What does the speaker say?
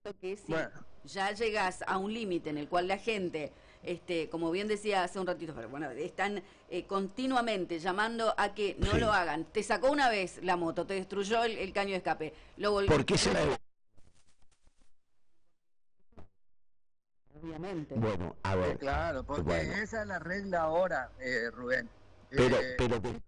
que si Bueno, ya llegas a un límite en el cual la gente, como bien decía hace un ratito, pero bueno, están continuamente llamando a que no Sí. lo hagan. Te sacó una vez la moto, te destruyó el caño de escape, lo ¿Por qué se la... obviamente. Bueno, a ver, claro, porque bueno, esa es la regla ahora, Rubén. pero